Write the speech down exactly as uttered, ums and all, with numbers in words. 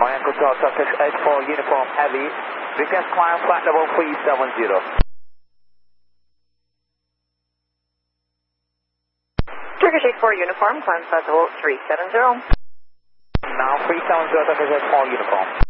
Triangle Delta Turkish eight four Uniform Heavy. Request climb flight level three seven zero. Turkish eight four Uniform, climb flight level three seven zero. Now three seven zero Turkish eight four Uniform.